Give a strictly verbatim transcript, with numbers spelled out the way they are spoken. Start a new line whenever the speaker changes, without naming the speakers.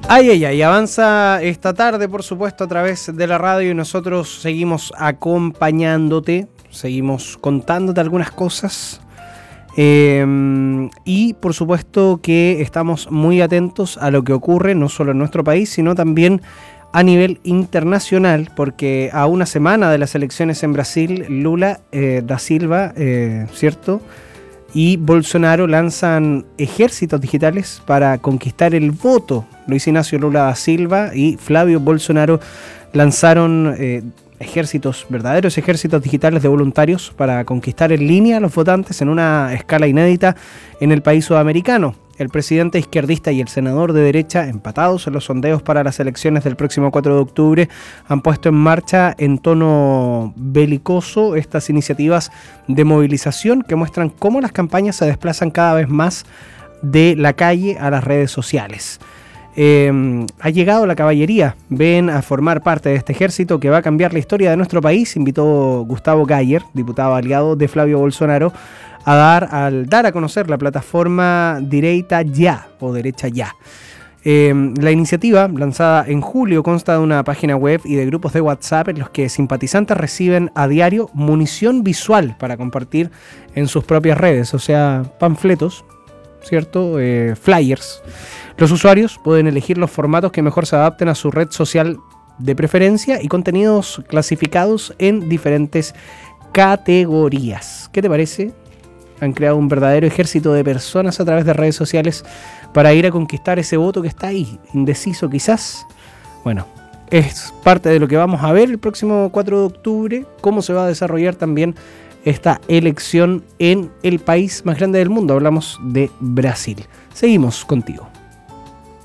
Ay, ay, ay, avanza esta tarde, por supuesto, a través de la radio y nosotros seguimos acompañándote, seguimos contándote algunas cosas eh, y, por supuesto, que estamos muy atentos a lo que ocurre, no solo en nuestro país, sino también a nivel internacional, porque a una semana de las elecciones en Brasil, Lula eh, da Silva, eh, ¿cierto?, y Bolsonaro lanzan ejércitos digitales para conquistar el voto. Luis Ignacio Lula da Silva y Flavio Bolsonaro lanzaron eh, ejércitos, verdaderos ejércitos digitales de voluntarios para conquistar en línea a los votantes en una escala inédita en el país sudamericano. El presidente izquierdista y el senador de derecha, empatados en los sondeos para las elecciones del próximo cuatro de octubre, han puesto en marcha en tono belicoso estas iniciativas de movilización que muestran cómo las campañas se desplazan cada vez más de la calle a las redes sociales. Eh, ha llegado la caballería, ven a formar parte de este ejército que va a cambiar la historia de nuestro país, invitó Gustavo Gayer, diputado aliado de Flavio Bolsonaro, a dar, al dar a conocer la plataforma Direita Ya o Derecha Ya. Eh, la iniciativa, lanzada en julio, consta de una página web y de grupos de WhatsApp en los que simpatizantes reciben a diario munición visual para compartir en sus propias redes, o sea, panfletos, ¿cierto? Eh, flyers. Los usuarios pueden elegir los formatos que mejor se adapten a su red social de preferencia y contenidos clasificados en diferentes categorías. ¿Qué te parece? Han creado un verdadero ejército de personas a través de redes sociales para ir a conquistar ese voto que está ahí, indeciso quizás. Bueno, es parte de lo que vamos a ver el próximo cuatro de octubre, cómo se va a desarrollar también esta elección en el país más grande del mundo. Hablamos de Brasil. Seguimos contigo.